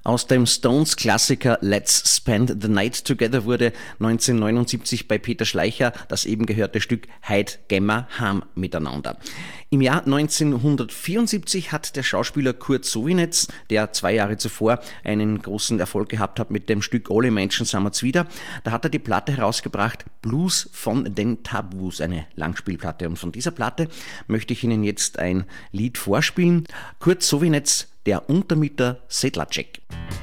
Aus dem Stones-Klassiker Let's Spend the Night Together wurde 1979 bei Peter Schleicher das eben gehörte Stück Heid gehen wir heim miteinander. Im Jahr 1974 hat der Schauspieler Kurt Sowinetz, der 2 Jahre zuvor einen großen Erfolg gehabt hat mit dem Stück Alle Menschen sind wir zwider, da hat er die Platte herausgebracht, Blues von den Tabus, eine Langspielplatte. Und von dieser Platte möchte ich Ihnen jetzt ein Lied vorspielen. Kurt Sowinetz, der Untermieter Sedlacek.